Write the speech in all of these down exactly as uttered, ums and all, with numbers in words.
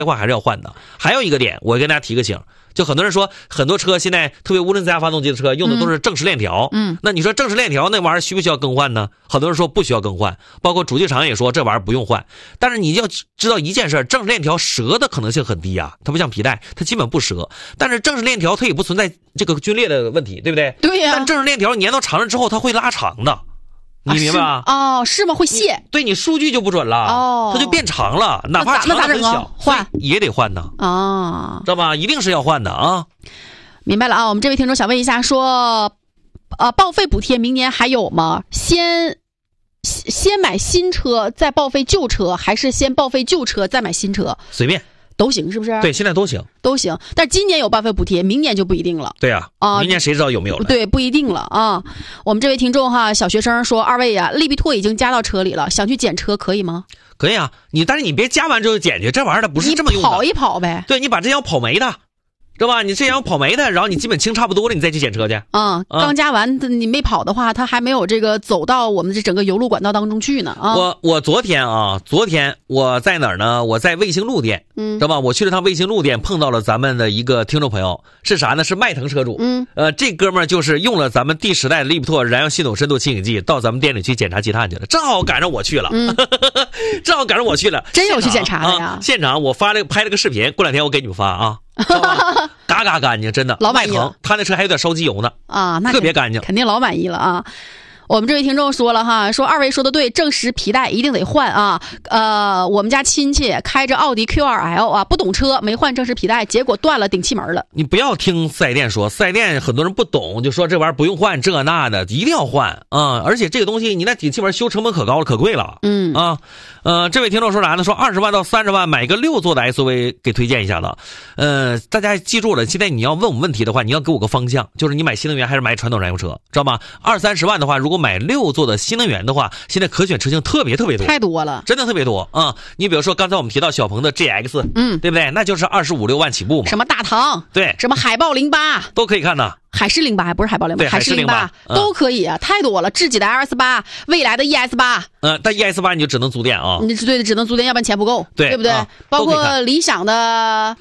的话还是要换的。还有一个点，我跟大家提个醒，就很多人说很多车现在特别涡轮增压发动机的车用的都是正时链条， 嗯， 那你说正时链条那玩意儿需不需要更换呢？很多人说不需要更换，包括主机厂也说这玩意儿不用换。但是你要知道一件事，正时链条折的可能性很低啊，它不像皮带，它基本不折。但是正时链条它也不存在这个皲裂的问题，对不对？ 对呀、啊。 但正时链条粘到长了之后，它会拉长的。你明白吧？ 啊、哦，是吗？会泄？ 对，你数据就不准了，哦，它就变长了，哪怕长得很小， 换也得换呢， 啊， 知道吧？一定是要换的啊。 明白了啊，我们这位听众想问一下，说，呃，报废补贴明年还有吗？先先买新车再报废旧车，还是先报废旧车再买新车？ 随便。 都行是不是？ 对，现在都行， 都行。但是今年有报废补贴，明年就不一定了。 对啊，啊，明年谁知道有没有了？ 对，不一定了啊。我们这位听众哈，小学生说，二位呀，利比拓已经加到车里了，想去检车可以吗？ 可以啊，你但是你别加完之后检去，这玩意儿它不是这么用的。 跑一跑呗。 对，你把这要跑没的。知道吧？你这样跑没的，然后你基本清差不多了，你再去检车去。 啊、嗯，刚加完，你没跑的话，它还没有这个走到我们这整个油路管道当中去呢。啊， 我我昨天啊，昨天我在哪儿呢？我在卫星路店，嗯，知道吧？我去了趟卫星路店，碰到了咱们的一个听众朋友，是啥呢？是迈腾车主。 嗯， 呃，这哥们儿就是用了咱们第十代利比拓燃油系统深度清洗剂，到咱们店里去检查积碳去了，正好赶上我去了，嗯、正好赶上我去了， 真有去检查的呀、 啊？现场我发了拍了个视频，过两天我给你们发啊。嘎嘎干净，真的， 老满意了。 他那车还有点烧机油呢啊，那特别干净， 肯定老满意了啊。我们这位听众说了哈，说二位说的对，正时皮带一定得换啊。呃，我们家亲戚开着奥迪 Q 二 L 啊，不懂车，没换正时皮带，结果断了顶气门了。 你不要听四 S 店说，四 S 店很多人不懂，就说这玩意儿不用换这那的，一定要换啊、嗯！而且这个东西你那顶气门修成本可高了，可贵了。 嗯啊，呃，这位听众说啥呢？说二十万到三十万买个六座的 S U V 给推荐一下子。呃，大家记住了，现在你要问我们问题的话，你要给我个方向，就是你买新能源还是买传统燃油车，知道吗？二三十万的话，如果买六座的新能源的话，现在可选车型特别特别多， 太多了， 真的特别多啊、嗯！你比如说刚才我们提到小鹏的 G X， 嗯，对不对？那就是二十五六万起步嘛。 什么大唐， 对， 什么海豹零八都可以看的。 海狮零八还不是海豹零八，海狮零八、 嗯、 都可以啊，太多了。智己的 L S 八，未来的 E S 八， 嗯，但 E S 八你就只能租店啊， 你对的，只能租店，要不然钱不够， 对， 对不对？ 啊、 包括理想的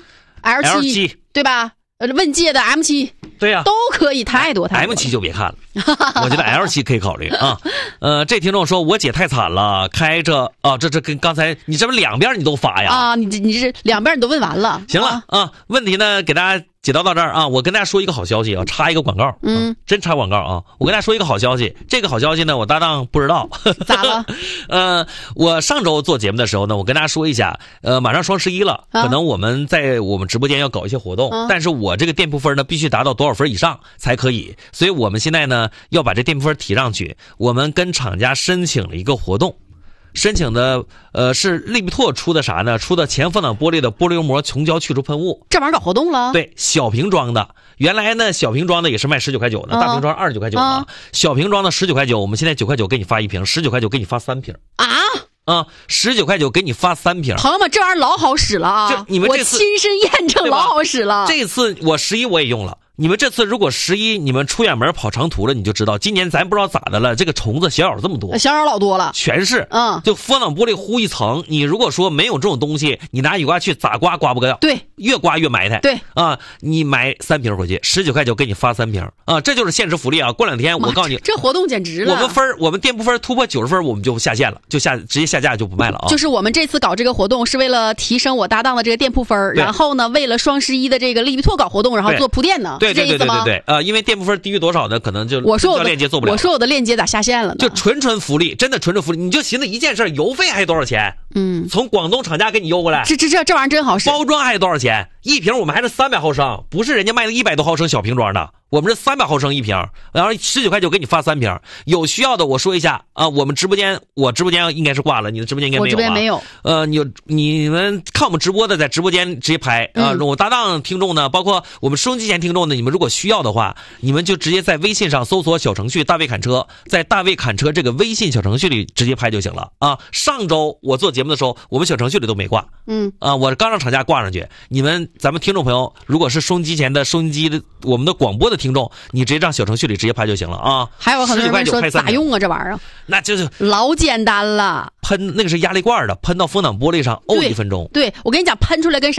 L 七，对吧？呃，问界的 M 七， 对呀、啊， 都可以，太多太多。 M 七就别看了，我觉得 L 七可以考虑啊。呃，这听众说我姐太惨了，开着啊，这这跟刚才你这不两边你都发呀？ 啊，你你这两边你都问完了。 行了 啊, 啊，问题呢给大家解答到这儿啊。我跟大家说一个好消息啊，插一个广告，嗯，啊、真插广告啊。我跟大家说一个好消息，这个好消息呢，我搭档不知道。 咋了？ 呃，我上周做节目的时候呢，我跟大家说一下，呃，马上双十一了，啊、可能我们在我们直播间要搞一些活动，啊、但是我这个店铺分呢必须达到多少分以上才可以，所以我们现在呢要把这店铺分提上去。我们跟厂家申请了一个活动，申请的呃是利比拓出的啥呢？出的前风挡玻璃的玻璃油膜琼胶去除喷雾， 这玩意儿搞活动了？ 对，小瓶装的。原来呢小瓶装的也是卖十九块九的，大瓶装二十九块九嘛，啊、小瓶装的十九块九，我们现在九块九给你发一瓶，十九块九给你发三瓶啊。 啊，十九块九给你发三瓶， 朋友们，这玩意儿老好使了啊！ 就你们这次我亲身验证，老好使了。 这次我十一我也用了。你们这次如果十一你们出远门跑长途了，你就知道今年咱不知道咋的了，这个虫子小咬这么多， 小咬老多了， 全是， 嗯， 就风挡玻璃糊一层。你如果说没有这种东西，你拿雨刮去咋刮刮不掉， 对， 越刮越埋汰， 对啊，你买三瓶回去，十九块九给你发三瓶啊，这就是限时福利啊！过两天我告诉你， 这活动简直了。 我们分我们店铺分突破九十分，我们就下线了，就下直接下架就不卖了啊！ 就是我们这次搞这个活动是为了提升我搭档的这个店铺分，然后呢，为了双十一的这个利比拓搞活动，然后做铺垫呢， 对对对对对对。 啊、 呃，因为店铺分低于多少呢？可能就我说我的链接做不了。 我说我的链接咋下线了呢？ 就纯纯福利，真的纯纯福利。你就寻思一件事，邮费还多少钱？ 嗯， 从广东厂家给你邮过来。 这这这这玩意儿真好使。 包装还多少钱？一瓶我们还是三百毫升，不是人家卖的一百多毫升小瓶装的，我们是三百毫升一瓶，然后十九块九给你发三瓶。有需要的我说一下啊，我们直播间我直播间应该是挂了，你的直播间应该没有吧？ 我这边没有。 呃，你你们看我们直播的，在直播间直接拍啊。嗯、我搭档听众呢，包括我们收音机前听众呢，你们如果需要的话，你们就直接在微信上搜索小程序大卫侃车，在大卫侃车这个微信小程序里直接拍就行了啊。上周我做节目的时候，我们小程序里都没挂， 嗯啊，我刚让厂家挂上去，你们咱们听众朋友，如果是收音机前的收音机的我们的广播的听众，你直接上小程序里直接拍就行了啊。 还有很多人说咋用啊这玩意儿？ 那就是老简单了， 喷那个是压力罐的，喷到风挡玻璃上沤一分钟。 对，对我跟你讲，喷出来跟啥